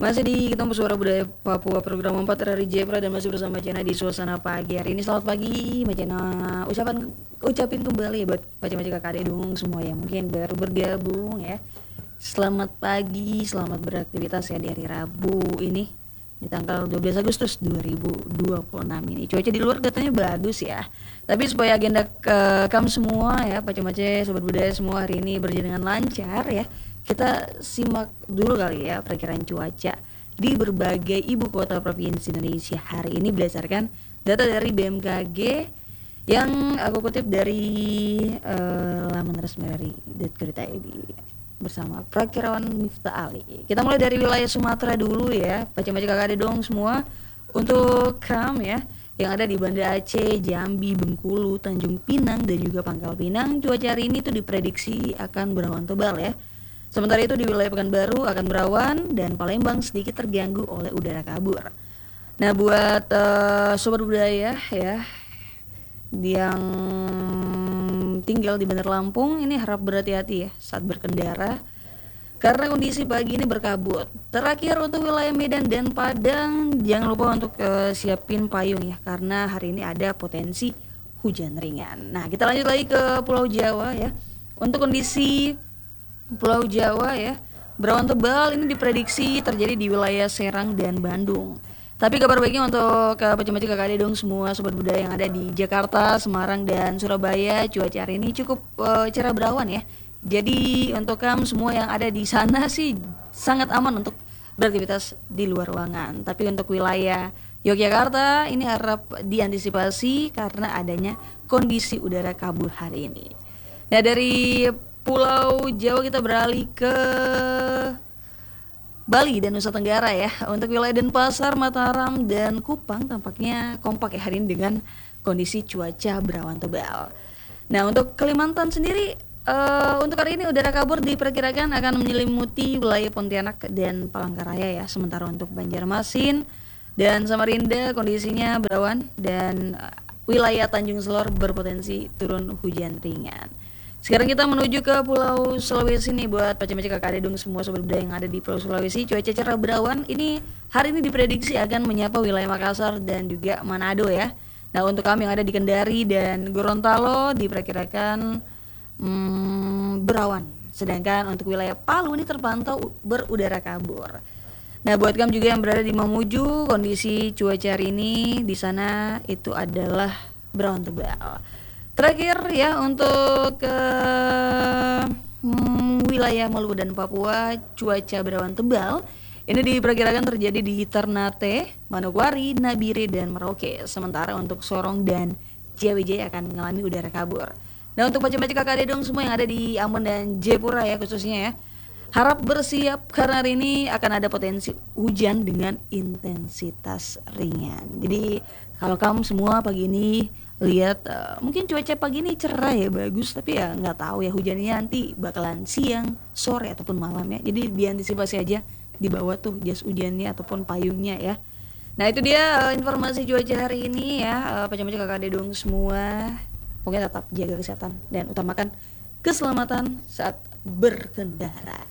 Masih di Ketemu Suara Budaya Papua program 4 dari Jepra dan masih bersama Cena di suasana pagi hari ini. Selamat pagi Mbak Cena. Ucapin kembali buat baca-baca kakak adik dong semua yang mungkin baru bergabung ya. Selamat pagi, selamat beraktivitas ya di hari Rabu ini di tanggal 12 Agustus 2026 ini. Cuaca di luar katanya bagus ya. Tapi supaya agenda kamu semua ya, baca-baca sobat budaya semua hari ini berjalan dengan lancar ya. Kita simak dulu kali ya perkiraan cuaca di berbagai ibu kota provinsi Indonesia hari ini berdasarkan data dari BMKG yang aku kutip dari laman resmi dari .co.id bersama Prakirawan Miftah Ali. Kita mulai dari wilayah Sumatera dulu ya, baca-baca kakak dong semua untuk KAM ya yang ada di Banda Aceh, Jambi, Bengkulu, Tanjung Pinang dan juga Pangkal Pinang. Cuaca hari ini tuh diprediksi akan berawan tebal ya. Sementara itu di wilayah Pekanbaru akan berawan dan Palembang sedikit terganggu oleh udara kabur. Nah buat sobat budaya ya yang tinggal di Bandar Lampung ini harap berhati-hati ya saat berkendara karena kondisi pagi ini berkabut. Terakhir untuk wilayah Medan dan Padang jangan lupa untuk siapin payung ya karena hari ini ada potensi hujan ringan. Nah kita lanjut lagi ke Pulau Jawa ya. Untuk kondisi Pulau Jawa ya, berawan tebal ini diprediksi terjadi di wilayah Serang dan Bandung. Tapi kabar baiknya untuk baca-baca kakak dong semua sobat budaya yang ada di Jakarta, Semarang dan Surabaya, cuaca hari ini cukup cerah berawan ya. Jadi untuk kamu semua yang ada di sana sih sangat aman untuk beraktivitas di luar ruangan. Tapi untuk wilayah Yogyakarta ini harap diantisipasi karena adanya kondisi udara kabur hari ini. Nah dari Pulau Jawa kita beralih ke Bali dan Nusa Tenggara ya. Untuk wilayah Denpasar, Mataram dan Kupang tampaknya kompak ya hari ini dengan kondisi cuaca berawan tebal. Nah untuk Kalimantan sendiri untuk hari ini udara kabur diperkirakan akan menyelimuti wilayah Pontianak dan Palangkaraya ya. Sementara untuk Banjarmasin dan Samarinda kondisinya berawan dan wilayah Tanjung Selor berpotensi turun hujan ringan. Sekarang kita menuju ke Pulau Sulawesi nih buat baca-baca kakak dong semua sobat budaya yang ada di Pulau Sulawesi. Cuaca cerah berawan ini hari ini diprediksi akan menyapa wilayah Makassar dan juga Manado ya. Nah untuk kami yang ada di Kendari dan Gorontalo diperkirakan berawan. Sedangkan untuk wilayah Palu ini terpantau berudara kabur. Nah buat kami juga yang berada di Mamuju kondisi cuaca hari ini di sana itu adalah berawan tebal. Terakhir ya untuk wilayah Maluku dan Papua cuaca berawan tebal ini diperkirakan terjadi di Ternate, Manokwari, Nabire dan Merauke. Sementara untuk Sorong dan Ciawijaya akan mengalami udara kabur. Nah untuk baca-baca kakak dong semua yang ada di Ambon dan Jayapura ya khususnya ya, harap bersiap karena hari ini akan ada potensi hujan dengan intensitas ringan. Jadi kalau kamu semua pagi ini lihat mungkin cuaca pagi ini cerah ya bagus, tapi ya nggak tahu ya hujannya nanti bakalan siang, sore ataupun malam ya. Jadi diantisipasi aja di bawah tuh jas hujannya ataupun payungnya ya. Nah itu dia informasi cuaca hari ini ya. Baca-baca kakak dong semua, pokoknya tetap jaga kesehatan dan utamakan keselamatan saat berkendara.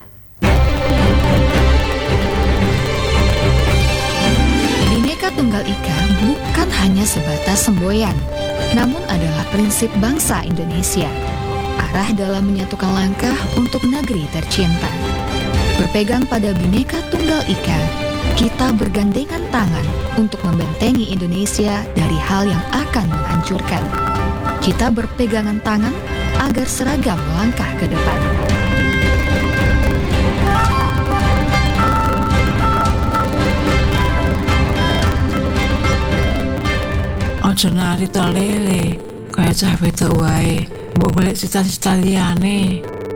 Bhinneka Tunggal Ika bukan hanya sebatas semboyan, namun adalah prinsip bangsa Indonesia. Arah dalam menyatukan langkah untuk negeri tercinta. Berpegang pada Bhinneka Tunggal Ika, kita bergandengan tangan untuk membentengi Indonesia dari hal yang akan menghancurkan. Kita berpegangan tangan agar seragam langkah ke depan. Ojo nari to lele, kaya cah wedok wae, mbok golek cita-cita liyane.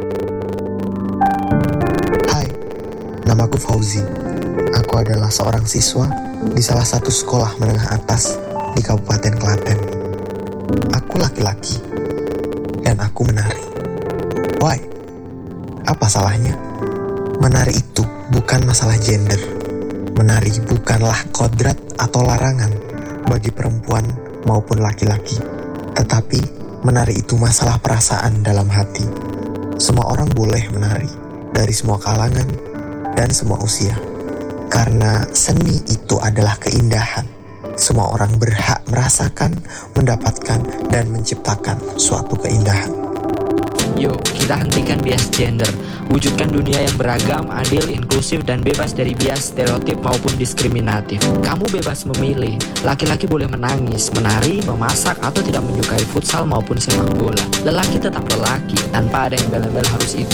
Hai, namaku Fauzi. Aku adalah seorang siswa di salah satu sekolah menengah atas di Kabupaten Klaten. Aku laki-laki dan aku menari. Why? Apa salahnya? Menari itu bukan masalah gender. Menari bukanlah kodrat atau larangan bagi perempuan maupun laki-laki, tetapi menari itu masalah perasaan dalam hati. Semua orang boleh menari, dari semua kalangan dan semua usia. Karena seni itu adalah keindahan. Semua orang berhak merasakan, mendapatkan, dan menciptakan suatu keindahan. Yuk, kita hentikan bias gender. Wujudkan dunia yang beragam, adil, inklusif, dan bebas dari bias stereotip maupun diskriminatif. Kamu bebas memilih. Laki-laki boleh menangis, menari, memasak, atau tidak menyukai futsal maupun sepak bola. Lelaki tetap lelaki, tanpa ada yang bela-bela harus itu